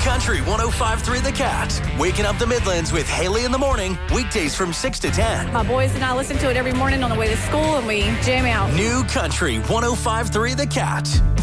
Country 105.3 The Cat. Waking up the Midlands with Haley in the morning. Weekdays from 6 to 10. My boys and I listen to it every morning on the way to school, and we jam out. New Country 105.3 The Cat.